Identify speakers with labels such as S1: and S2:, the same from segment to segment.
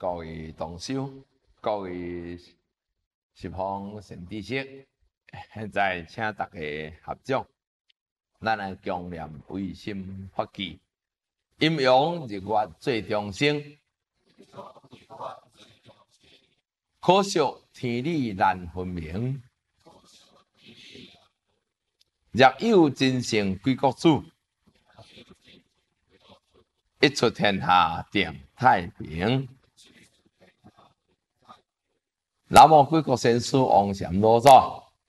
S1: 各位同修，各位十方善知识，现在请大家合掌，咱来共念唯心发起，阴阳日月最中生，可惜天理难分明。若有真圣归国主，一出天下定太平。南无贵国先师王禅老祖，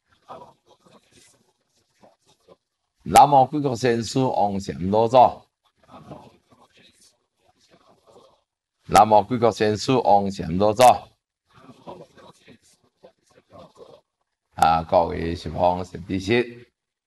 S1: 南无贵国先师王禅老祖，南无贵国先师王禅老祖。各位十方善知识，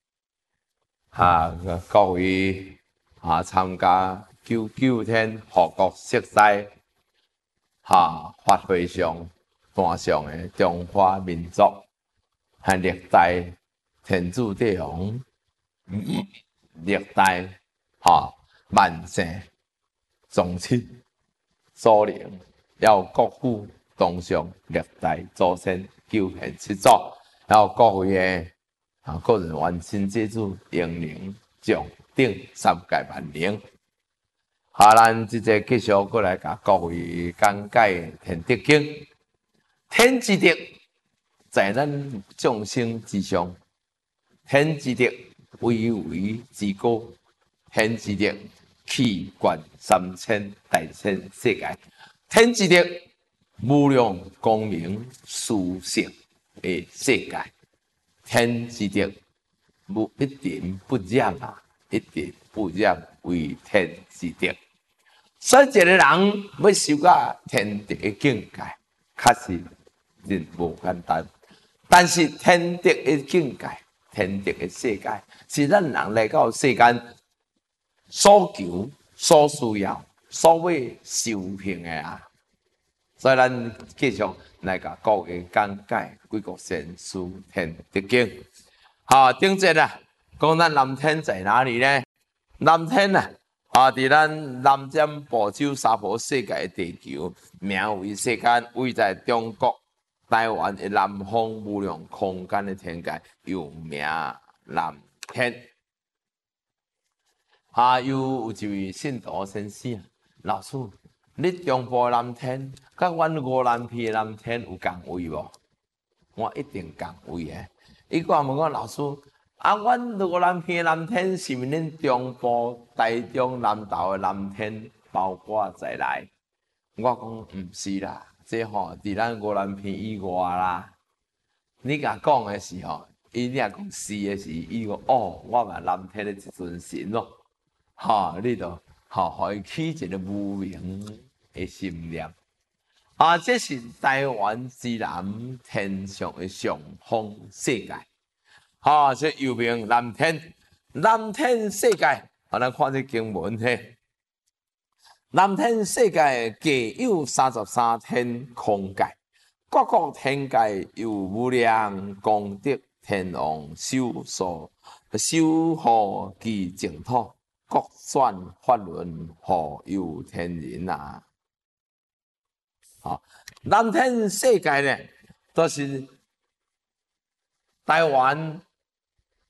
S1: 各位参加9天护国释斋法会上单上的中华民族和历代天主帝王，历代万圣宗亲祖灵，要国父当上历代祖先9献7祖，要各位的个人完心接主英灵将顶3界万灵。咱即个继续过来甲各位讲解天德经。天之德在咱众生之上，天之德巍巍之高，天之德气贯3000大千世界，天之德无量光明殊胜的世界，天之德一点不染一点不染为天之德。所以一个人要修到天德的境界，确实真无简单。但是天德的境界、天德的世界，是咱人来到世间所求、所需要、所要修行的啊。所以咱继续来甲各位讲解《贵国先师天德经》。顶节讲咱南天在哪里呢？南天伫咱南瞻部洲沙婆世界的地球，名为世间，位在中国台湾的南方无量空间的天界，又名南天。有一位信徒先生，老师，你中部的南天，甲阮五南皮的南天有共位无？我一定共位的。伊讲问我老师。阮五南片的南天是毋是恁中部、台中、南投的南天包括在内？我讲毋是啦，这伫咱五南片以外啦。你甲讲的时候，伊若讲是的时，伊讲我嘛南天的一尊神咯。你就互伊起一个无名的心念。这是台湾之南天上的上方世界。这又名南天，南天世界。咱看这经文南天世界计有33天空界，各个天界有无量功德天王守护其净土，各选法轮护佑天人啊。南天世界呢，都是台湾